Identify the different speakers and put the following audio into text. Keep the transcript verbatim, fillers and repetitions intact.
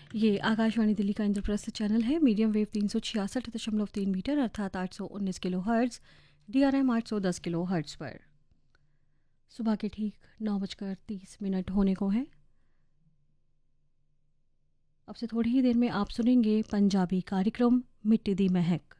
Speaker 1: ये आकाशवाणी दिल्ली का इंद्रप्रस्थ चैनल है। मीडियम वेव तीन सौ छियासठ दशमलव तीन मीटर अर्थात आठ सौ उन्नीस kilo hertz, D R M आठ सौ दस किलो हर्ट्ज़ पर। सुबह के ठीक नौ बजकर तीस मिनट होने को हैं। अब से थोड़ी ही देर में आप सुनेंगे पंजाबी कार्यक्रम मिट्टी दी महक।